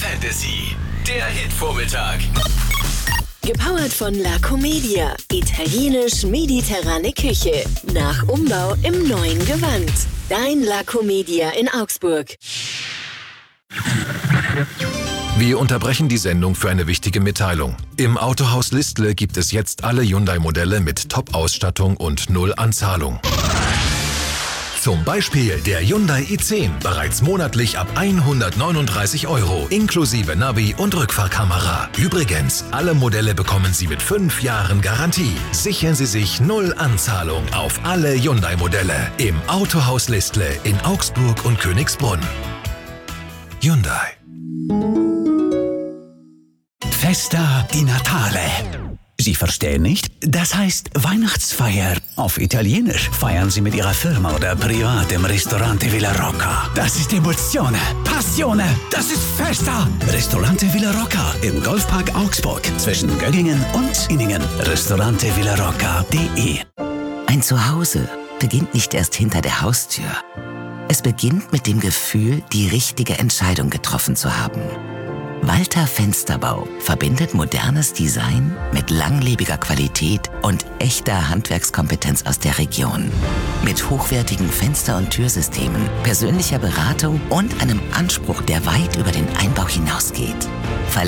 Fantasy, der Hitvormittag. Gepowert von La Comedia. Italienisch-mediterrane Küche. Nach Umbau im neuen Gewand. Dein La Comedia in Augsburg. Wir unterbrechen die Sendung für eine wichtige Mitteilung. Im Autohaus Listle gibt es jetzt alle Hyundai-Modelle mit Top-Ausstattung und null Anzahlung. Zum Beispiel der Hyundai i10, bereits monatlich ab 139 € inklusive Navi und Rückfahrkamera. Übrigens, alle Modelle bekommen Sie mit 5 Jahren Garantie. Sichern Sie sich null Anzahlung auf alle Hyundai-Modelle im Autohaus Listle in Augsburg und Königsbrunn. Hyundai. Festa di Natale. Sie verstehen nicht? Das heißt Weihnachtsfeier. Auf Italienisch feiern Sie mit Ihrer Firma oder privat im Ristorante Villa Rocca. Das ist Emozione, Passione, das ist Festa. Ristorante Villa Rocca im Golfpark Augsburg zwischen Göggingen und Inningen. RestauranteVillaRocca.de. Ein Zuhause beginnt nicht erst hinter der Haustür. Es beginnt mit dem Gefühl, die richtige Entscheidung getroffen zu haben. Walter Fensterbau verbindet modernes Design mit langlebiger Qualität und echter Handwerkskompetenz aus der Region. Mit hochwertigen Fenster- und Türsystemen, persönlicher Beratung und einem Anspruch, der weit über den Einbau hinausgeht.